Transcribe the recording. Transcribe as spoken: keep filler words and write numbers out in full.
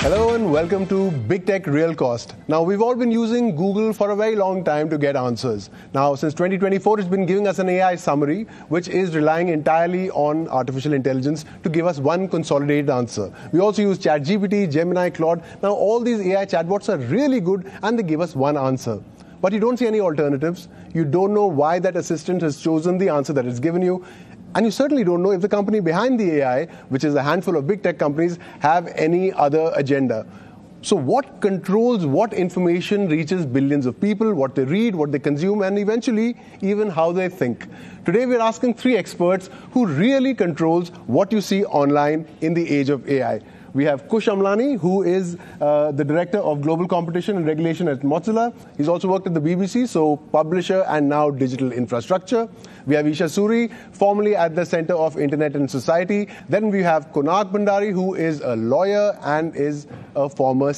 Hello and welcome to Big Tech Real Cost. Now, we've all been using Google for a very long time to get answers. Now, since twenty twenty-four, it's been giving us an A I summary, which is relying entirely on artificial intelligence to give us one consolidated answer. We also use ChatGPT, Gemini, Claude. Now, all these A I chatbots are really good and they give us one answer. But you don't see any alternatives. You don't know why that assistant has chosen the answer that it's given you. And you certainly don't know if the company behind the A I, which is a handful of big tech companies, have any other agenda. So what controls what information reaches billions of people, what they read, what they consume, and eventually even how they think? Today we're asking three experts who really controls what you see online in the age of A I. We have Kush Amlani, who is uh, the Director of Global Competition and Regulation at Mozilla. He's also worked at the B B C, so publisher and now digital infrastructure. We have Isha Suri, formerly at the Center of Internet and Society. Then we have Konark Bhandari, who is a lawyer and is a former